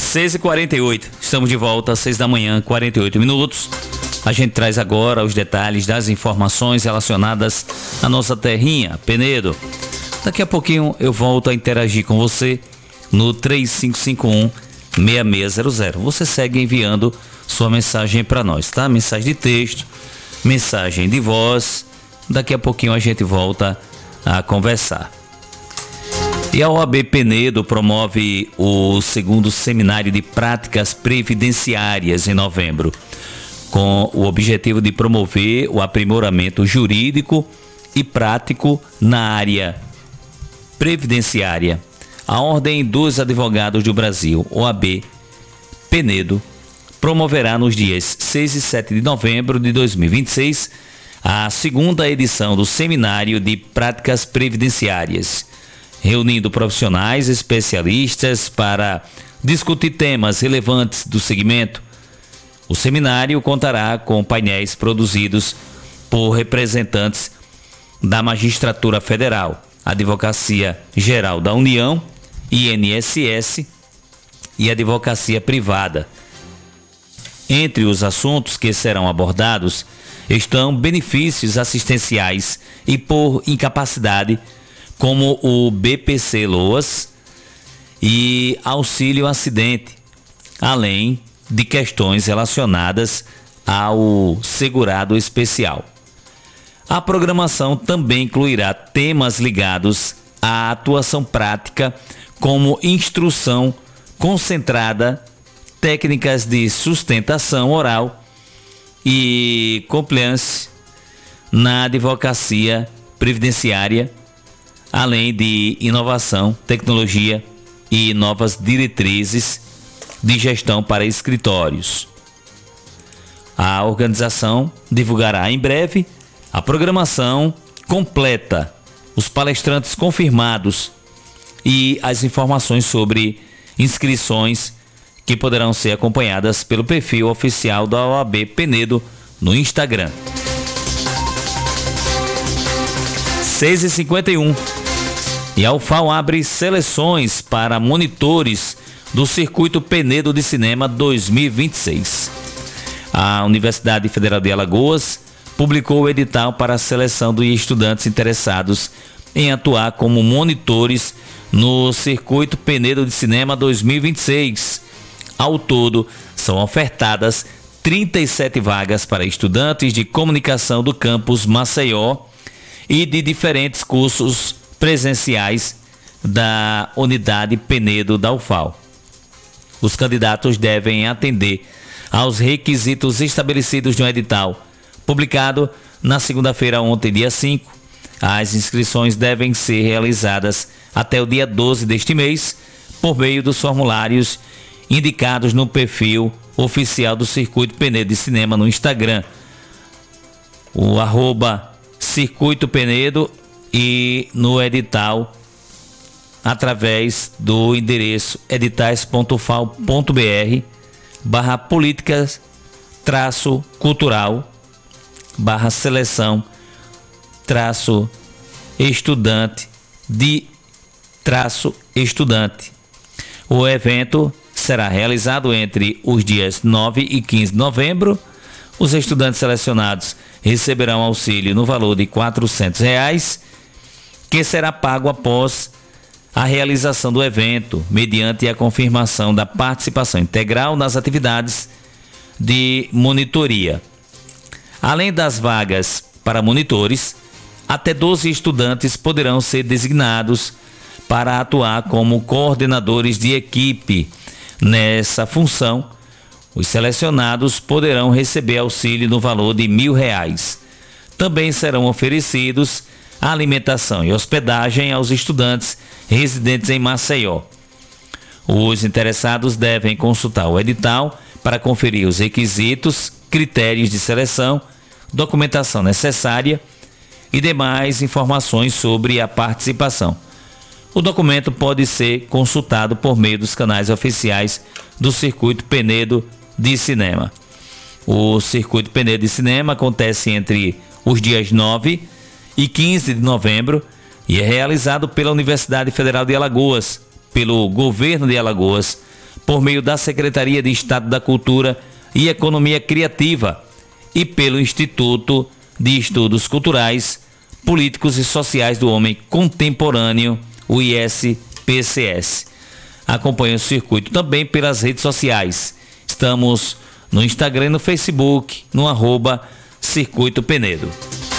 6h48, estamos de volta às 6 da manhã, 48 minutos. A gente traz agora os detalhes das informações relacionadas à nossa terrinha, Penedo. Daqui a pouquinho eu volto a interagir com você no 3551-6600. Você segue enviando sua mensagem para nós, tá? Mensagem de texto, mensagem de voz. Daqui a pouquinho a gente volta a conversar. E a OAB Penedo promove o segundo seminário de práticas previdenciárias em novembro, com o objetivo de promover o aprimoramento jurídico e prático na área previdenciária. A Ordem dos Advogados do Brasil, OAB Penedo, promoverá nos dias 6 e 7 de novembro de 2026 a segunda edição do Seminário de Práticas Previdenciárias, reunindo profissionais especialistas para discutir temas relevantes do segmento. O seminário contará com painéis produzidos por representantes da Magistratura Federal, Advocacia Geral da União, INSS e Advocacia Privada. Entre os assuntos que serão abordados estão benefícios assistenciais e por incapacidade, como o BPC-Loas e auxílio acidente, além de questões relacionadas ao segurado especial. A programação também incluirá temas ligados à atuação prática, como instrução concentrada, técnicas de sustentação oral e compliance na advocacia previdenciária, além de inovação, tecnologia e novas diretrizes de gestão para escritórios. A organização divulgará em breve a programação completa, os palestrantes confirmados e as informações sobre inscrições que poderão ser acompanhadas pelo perfil oficial da OAB Penedo no Instagram. 6h51. E a UFAL abre seleções para monitores do Circuito Penedo de Cinema 2026. A Universidade Federal de Alagoas publicou o edital para a seleção de estudantes interessados em atuar como monitores no Circuito Penedo de Cinema 2026. Ao todo, são ofertadas 37 vagas para estudantes de comunicação do campus Maceió e de diferentes cursos presenciais da unidade Penedo da UFAL. Os candidatos devem atender aos requisitos estabelecidos no edital, publicado na segunda-feira ontem, dia 5. As inscrições devem ser realizadas até o dia 12 deste mês, por meio dos formulários indicados no perfil oficial do Circuito Penedo de Cinema no Instagram, o @Circuito Penedo, e no edital através do endereço editais.fal.br/políticas-seleção-estudante. O evento será realizado entre os dias 9 e 15 de novembro. Os estudantes selecionados receberão auxílio no valor de R$400, que será pago após a realização do evento, mediante a confirmação da participação integral nas atividades de monitoria. Além das vagas para monitores, até 12 estudantes poderão ser designados para atuar como coordenadores de equipe. Nessa função, os selecionados poderão receber auxílio no valor de R$1.000. Também serão oferecidos alimentação e hospedagem aos estudantes residentes em Maceió. Os interessados devem consultar o edital para conferir os requisitos, critérios de seleção, documentação necessária e demais informações sobre a participação. O documento pode ser consultado por meio dos canais oficiais do Circuito Penedo de Cinema. O Circuito Penedo de Cinema acontece entre os dias 9 e 15 de novembro e é realizado pela Universidade Federal de Alagoas, pelo Governo de Alagoas, por meio da Secretaria de Estado da Cultura e Economia Criativa e pelo Instituto de Estudos Culturais, Políticos e Sociais do Homem Contemporâneo, o ISPCS. Acompanhe o circuito também pelas redes sociais. Estamos no Instagram e no Facebook, no @Circuito Penedo.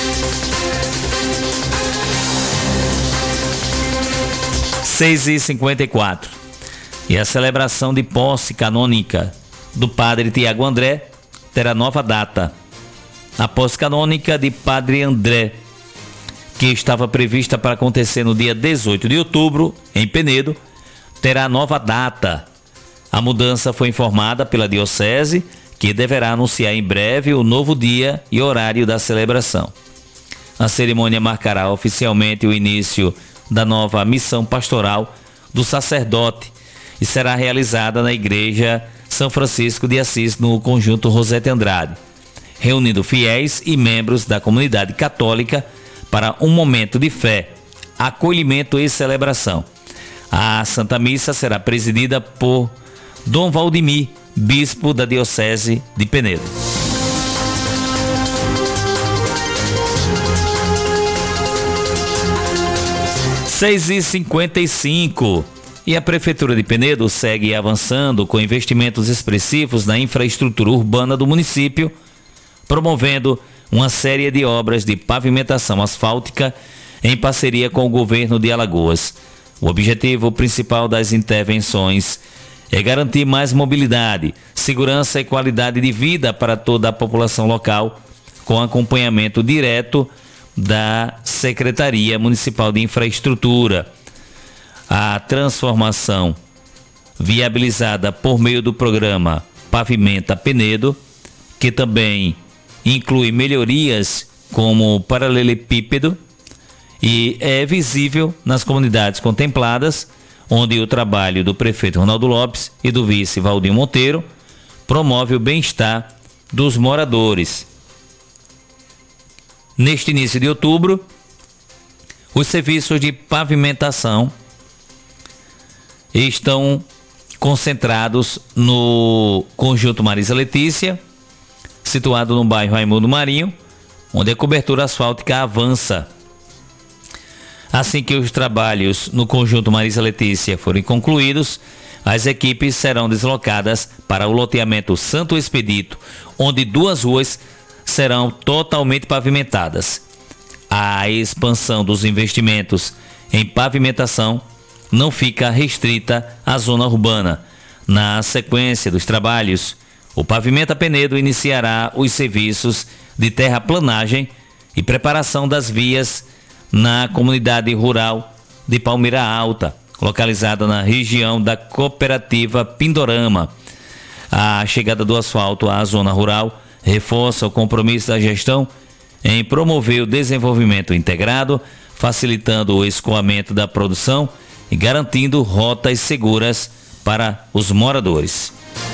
6h54. E a celebração de posse canônica do padre Tiago André terá nova data. A posse canônica de padre André, que estava prevista para acontecer no dia 18 de outubro, em Penedo, terá nova data. A mudança foi informada pela Diocese, que deverá anunciar em breve o novo dia e horário da celebração. A cerimônia marcará oficialmente o início da nova missão pastoral do sacerdote e será realizada na Igreja São Francisco de Assis, no Conjunto Rosete Andrade, reunindo fiéis e membros da comunidade católica para um momento de fé, acolhimento e celebração. A Santa Missa será presidida por Dom Valdemir, bispo da Diocese de Penedo. 6h55. E a Prefeitura de Penedo segue avançando com investimentos expressivos na infraestrutura urbana do município, promovendo uma série de obras de pavimentação asfáltica em parceria com o governo de Alagoas. O objetivo principal das intervenções é garantir mais mobilidade, segurança e qualidade de vida para toda a população local, com acompanhamento direto da Secretaria Municipal de Infraestrutura. A transformação viabilizada por meio do programa Pavimenta Penedo, que também inclui melhorias como paralelepípedo, e é visível nas comunidades contempladas, onde o trabalho do prefeito Ronaldo Lopes e do vice Valdir Monteiro promove o bem-estar dos moradores. Neste início de outubro, os serviços de pavimentação estão concentrados no Conjunto Marisa Letícia, situado no bairro Raimundo Marinho, onde a cobertura asfáltica avança. Assim que os trabalhos no Conjunto Marisa Letícia forem concluídos, as equipes serão deslocadas para o loteamento Santo Expedito, onde 2 ruas serão totalmente pavimentadas. A expansão dos investimentos em pavimentação não fica restrita à zona urbana. Na sequência dos trabalhos, o Pavimenta Penedo iniciará os serviços de terraplanagem e preparação das vias na comunidade rural de Palmeira Alta, localizada na região da Cooperativa Pindorama. A chegada do asfalto à zona rural reforça o compromisso da gestão em promover o desenvolvimento integrado, facilitando o escoamento da produção e garantindo rotas seguras para os moradores.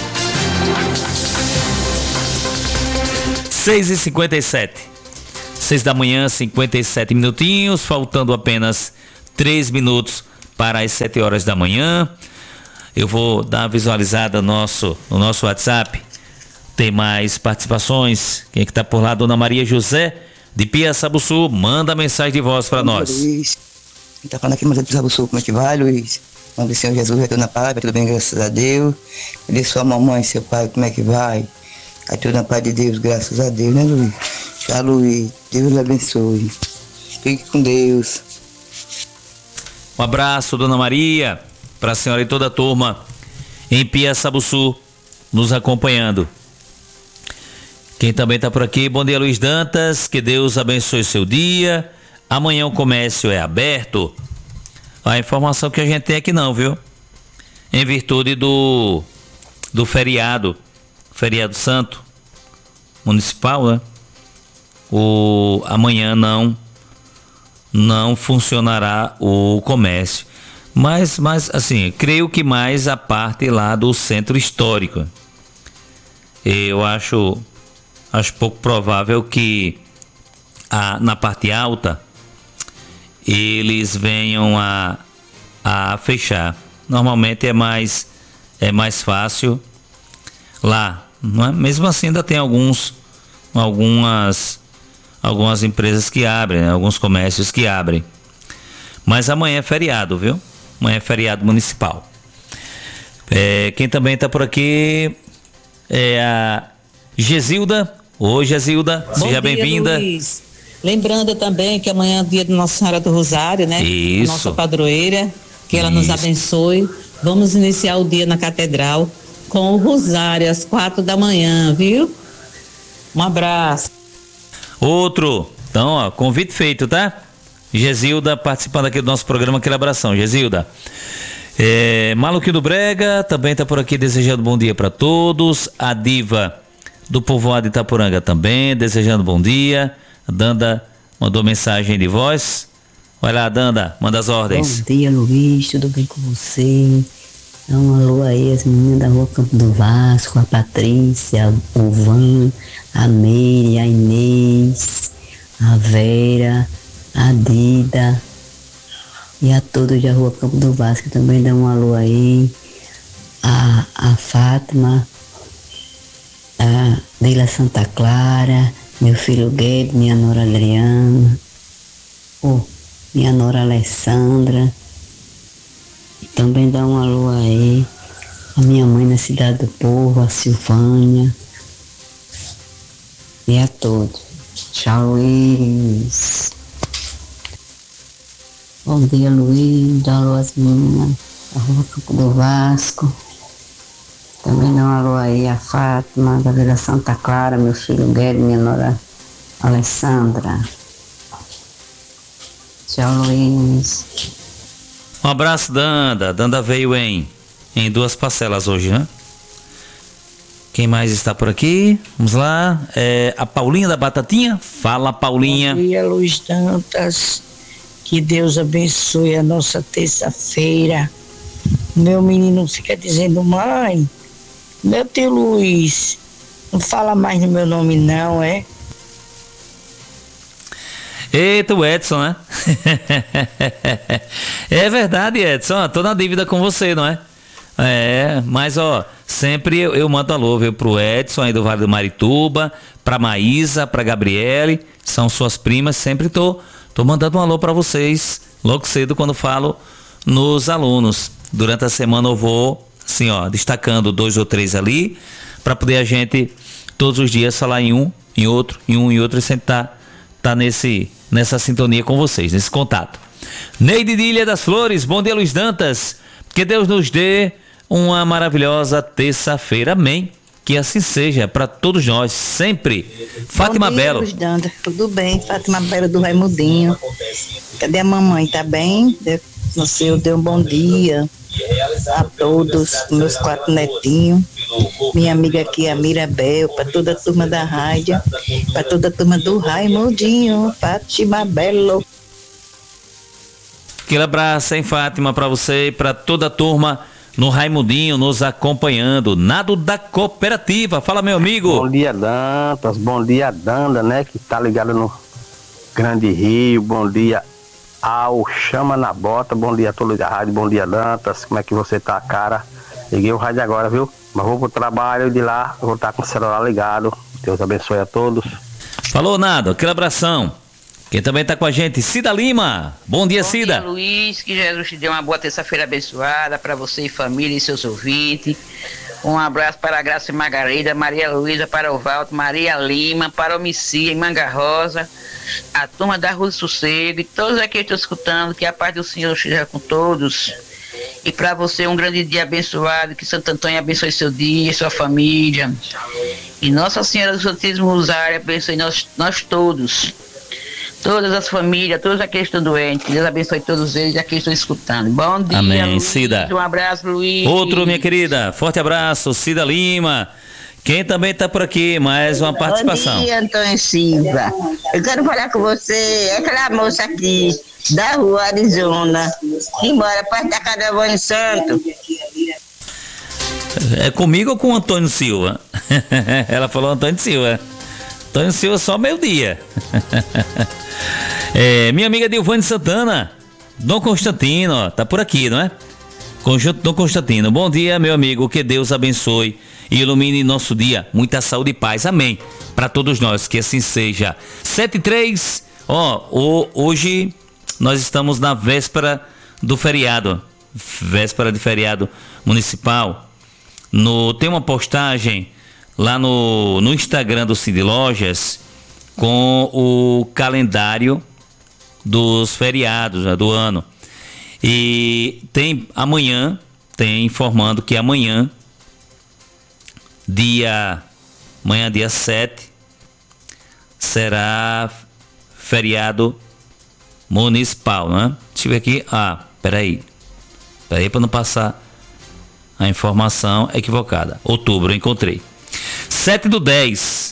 6h57. 6 da manhã, 57 minutinhos, faltando apenas 3 minutos para as 7 horas da manhã. Eu vou dar uma visualizada no nosso WhatsApp. Tem mais participações. Quem é que tá por lá? Dona Maria José, de Piaçabuçu, manda mensagem de voz para nós. Luiz, quem tá falando aqui, mas é de Piaçabuçu, como é que vai, Luiz? Manda o Senhor Jesus, retorna na paz, vai tudo bem, graças a Deus. Cadê sua mamãe, seu pai, como é que vai? Vai tudo na paz de Deus, graças a Deus, né, Luiz? Tchau, Luiz. Deus lhe abençoe. Fique com Deus. Um abraço, Dona Maria, para a senhora e toda a turma em Piaçabuçu, nos acompanhando. Quem também está por aqui, bom dia, Luiz Dantas, que Deus abençoe seu dia. Amanhã o comércio é aberto. A informação que a gente tem aqui não, viu? Em virtude do feriado santo municipal, né? Amanhã não funcionará o comércio. Mas assim, creio que mais a parte lá do centro histórico. Eu acho pouco provável que na parte alta eles venham a fechar. Normalmente é mais é mais fácil lá, não é? Mesmo assim ainda tem algumas empresas que abrem, né? Alguns comércios que abrem. Mas amanhã é feriado, viu? Amanhã é feriado municipal. Quem também está por aqui é a Gesilda. Oi, Gesilda, seja bem-vinda. Lembrando também que amanhã é o dia de Nossa Senhora do Rosário, né? Isso. A nossa padroeira, que ela nos abençoe. Vamos iniciar o dia na Catedral com o Rosário às 4 da manhã, viu? Um abraço. Outro. Então, ó, convite feito, tá? Gesilda participando aqui do nosso programa Aquela Abração. Gesilda. Maluquinho do Brega também tá por aqui desejando bom dia para todos. A diva do povoado de Itaporanga também desejando bom dia. A Danda mandou mensagem de voz. Vai lá, Danda, manda as ordens. Bom dia, Luiz, tudo bem com você? Dá um alô aí, as meninas da Rua Campo do Vasco, a Patrícia, o Van, a Meire, a Inês, a Vera, a Dida e a todos da Rua Campo do Vasco. Também dá um alô aí, a Fátima, a Vila Santa Clara, meu filho Guedes, minha nora Adriana, minha nora Alessandra. E também dá um alô aí a minha mãe na Cidade do Povo, a Silvânia. E a todos. Tchau, Luiz. Bom dia, Luiz. Dá um alô às meninas da Rua Campo do Vasco. Também dá um alô aí a Fátima, da Vila Santa Clara, meu filho Guedes, minha nora Alessandra. Tchau, Luiz. Um abraço, Danda. Danda veio em 2 parcelas hoje, né? Quem mais está por aqui? Vamos lá. A Paulinha da Batatinha. Fala, Paulinha. Bom dia, Luiz Dantas. Que Deus abençoe a nossa terça-feira. Meu menino fica dizendo, mãe, meu tio Luiz, não fala mais no meu nome não, é? Eita, o Edson, né? É verdade, Edson. Tô na dívida com você, não é? Mas ó, sempre eu mando alô, viu, pro Edson aí do Vale do Marituba, pra Maísa, pra Gabriele, são suas primas, sempre tô mandando um alô pra vocês, logo cedo quando falo nos alunos. Durante a semana eu vou, assim, ó, destacando 2 ou 3 ali, pra poder a gente, todos os dias, falar em um, em outro, e sempre tá nessa sintonia com vocês, nesse contato. Neide de Ilha das Flores, bom dia, Luiz Dantas. Que Deus nos dê uma maravilhosa terça-feira, amém. Que assim seja para todos nós, sempre. Fátima Belo. Luiz Dantas, tudo bem? Fátima Belo do Raimundinho. Cadê a mamãe? Tá bem? Você deu um bom dia a todos, meus 4 netinhos, minha amiga aqui, a Mirabel, para toda a turma da rádio, para toda a turma do Raimundinho, Fátima Belo. Aquele abraço, hein, Fátima, para você e para toda a turma no Raimundinho nos acompanhando. Nado da Cooperativa. Fala, meu amigo. Bom dia, Dantas. Bom dia, Danda, né, que tá ligado no Grande Rio. Bom dia ao Chama na Bota. Bom dia a todos da rádio. Bom dia, Dantas. Como é que você tá, cara? Liguei o rádio agora, viu? Mas vou pro trabalho e de lá eu vou estar com o celular ligado. Deus abençoe a todos. Falou, Nado. Aquele abração. Quem também está com a gente, Cida Lima. Bom dia, Cida. Bom dia, Luiz. Que Jesus te dê uma boa terça-feira abençoada para você e família e seus ouvintes. Um abraço para a Graça e Margarida, Maria Luísa, para o Valdo, Maria Lima, para o Missia, em Manga Rosa, a turma da Rua do Sossego e todos aqui que estão escutando, que a paz do Senhor esteja com todos. E para você um grande dia abençoado, que Santo Antônio abençoe seu dia, sua família. E Nossa Senhora do Santíssimo Rosário abençoe nós todos. Todas as famílias, todos aqueles que estão doentes, que Deus abençoe todos eles e aqueles que estão escutando. Bom dia, amém, Luiz. Cida. Um abraço, Luiz. Outro, minha querida, forte abraço, Cida Lima. Quem também está por aqui, mais uma participação. Bom dia, Antônio Silva. Eu quero falar com você, é aquela moça aqui da Rua Arizona, que mora perto da casa do Antônio Santo. É comigo ou com o Antônio Silva? Ela falou Antônio Silva. Antônio Silva só meio-dia. Minha amiga Dilvane Santana, Dom Constantino, ó, tá por aqui, não é? Conjunto Dom Constantino. Bom dia, meu amigo, que Deus abençoe e ilumine nosso dia, muita saúde e paz, amém, para todos nós, que assim seja. 7:03, hoje nós estamos na véspera do feriado, véspera de feriado municipal. Tem uma postagem lá no Instagram do Cid Lojas com o calendário dos feriados, né, do ano. E tem informando que amanhã, dia 7, será feriado municipal, né? Deixa eu ver aqui. Peraí para não passar a informação equivocada. Outubro, eu encontrei. 7/10,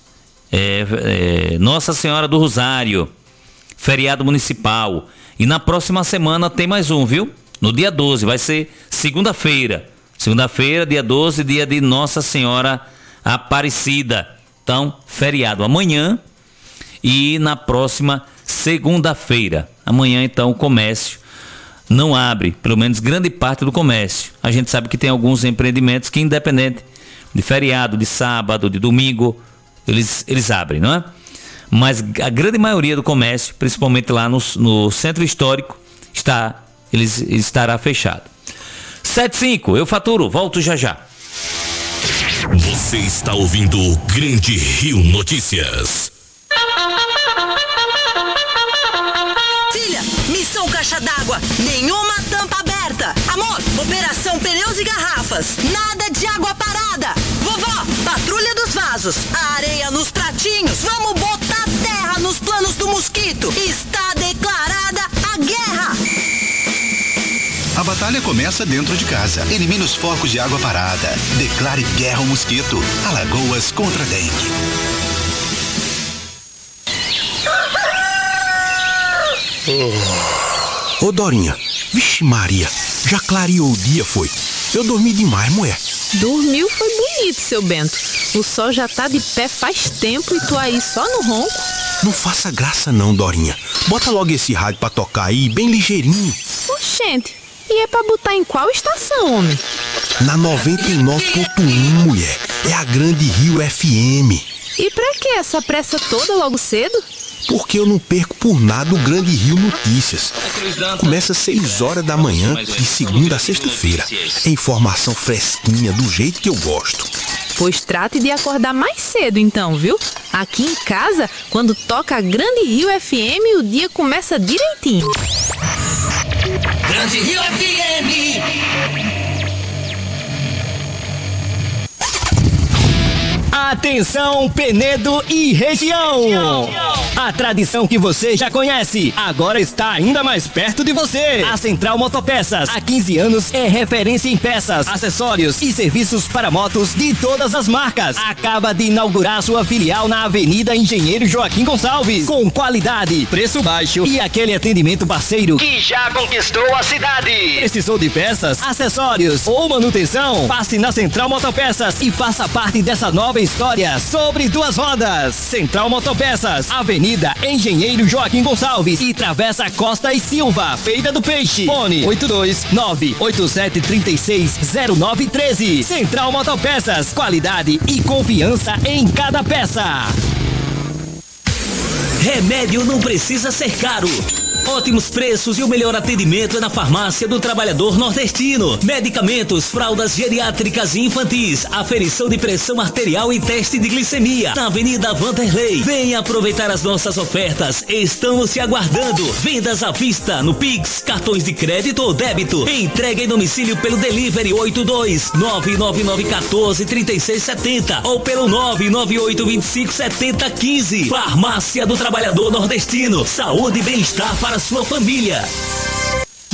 Nossa Senhora do Rosário, feriado municipal. E na próxima semana tem mais um, viu? No dia 12, vai ser segunda-feira. Segunda-feira, dia 12, dia de Nossa Senhora Aparecida. Então, feriado amanhã e na próxima segunda-feira. Amanhã, então, o comércio não abre, pelo menos grande parte do comércio. A gente sabe que tem alguns empreendimentos que, independente de feriado, de sábado, de domingo, eles abrem, não é? Mas a grande maioria do comércio, principalmente lá no centro histórico, estará fechado. 7:05, eu faturo, volto já já. Você está ouvindo o Grande Rio Notícias. Filha, missão caixa d'água, nenhuma tampa aberta. Amor, operação pneus e garrafas, nada de água parada. Vovó, patrulha dos vasos, a areia nos pratinhos, vamos botar terra nos planos do mosquito. Está declarada a guerra. A batalha começa dentro de casa. Elimine os focos de água parada. Declare guerra ao mosquito. Alagoas contra a dengue. Ô Dorinha, vixe Maria, já clareou o dia, foi? Eu dormi demais, mulher. Dormiu foi bonito, seu Bento. O sol já tá de pé faz tempo e tu aí só no ronco. Não faça graça não, Dorinha. Bota logo esse rádio pra tocar aí, bem ligeirinho. Oxente, e é pra botar em qual estação, homem? Na 99.1, mulher. É a Grande Rio FM. E pra que essa pressa toda logo cedo? Porque eu não perco por nada o Grande Rio Notícias. Começa às 6 horas da manhã, de segunda a sexta-feira. É informação fresquinha, do jeito que eu gosto. Pois trate de acordar mais cedo então, viu? Aqui em casa, quando toca a Grande Rio FM, o dia começa direitinho. Grande Rio FM. Atenção, Penedo e região! A tradição que você já conhece, agora está ainda mais perto de você. A Central Motopeças, há 15 anos, é referência em peças, acessórios e serviços para motos de todas as marcas. Acaba de inaugurar sua filial na Avenida Engenheiro Joaquim Gonçalves, com qualidade, preço baixo e aquele atendimento parceiro que já conquistou a cidade. Precisou de peças, acessórios ou manutenção? Passe na Central Motopeças e faça parte dessa nova história sobre duas rodas. Central Motopeças, Avenida Engenheiro Joaquim Gonçalves e Travessa Costa e Silva, Feira do Peixe. Fone 82987360913. Central Motopeças, qualidade e confiança em cada peça. Remédio não precisa ser caro. Ótimos preços e o melhor atendimento é na Farmácia do Trabalhador Nordestino. Medicamentos, fraldas geriátricas e infantis, aferição de pressão arterial e teste de glicemia. Na Avenida Vanderlei. Venha aproveitar as nossas ofertas. Estamos te aguardando. Vendas à vista no Pix, cartões de crédito ou débito. Entrega em domicílio pelo Delivery 82-99914-3670 ou pelo 998257015. Farmácia do Trabalhador Nordestino. Saúde e bem-estar para sua família.